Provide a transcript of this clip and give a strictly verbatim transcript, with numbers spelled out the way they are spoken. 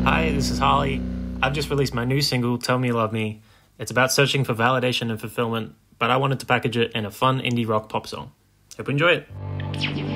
Hi, this is Harley. I've just released my new single, Tell Me You Love Me. It's about searching for validation and fulfillment, but I wanted to package it in a fun indie rock pop song. Hope you enjoy it.